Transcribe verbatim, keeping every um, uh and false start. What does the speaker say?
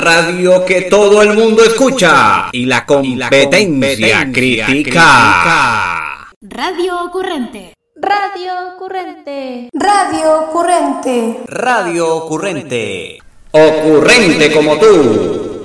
radio que todo el mundo escucha y la competencia, y la competencia critica. critica. Radio Ocurrente. Radio Ocurrente. Radio Ocurrente. Radio Ocurrente. Ocurrente como tú.